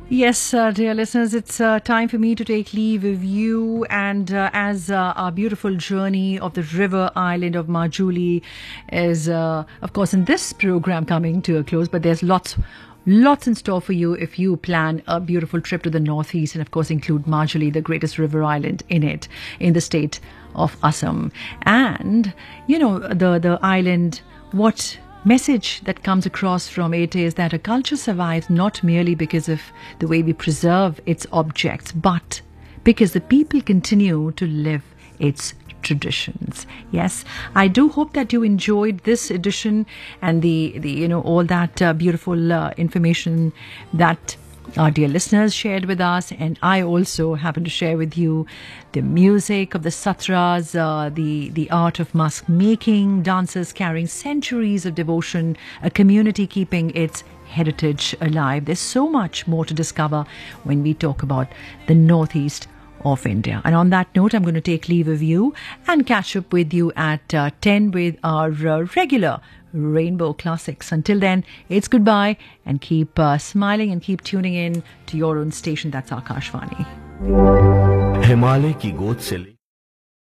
Yes, dear listeners, it's time for me to take leave of you. And as our beautiful journey of the river island of Majuli is, of course, in this program coming to a close, but there's lots in store for you if you plan a beautiful trip to the northeast and, of course, include Majuli, the greatest river island in it, in the state of Assam. And, you know, the island, what message that comes across from it is that a culture survives not merely because of the way we preserve its objects, but because the people continue to live its traditions. Yes, I do hope that you enjoyed this edition and the all that beautiful information that our dear listeners shared with us, and I also happen to share with you the music of the satras, the art of mask making, dancers carrying centuries of devotion, a community keeping its heritage alive. There's so much more to discover when we talk about the northeast of India. And on that note, I'm going to take leave of you and catch up with you at 10 with our regular Rainbow Classics. Until then, it's goodbye and keep smiling and keep tuning in to your own station. That's Akashvani. Himalaya की गोद से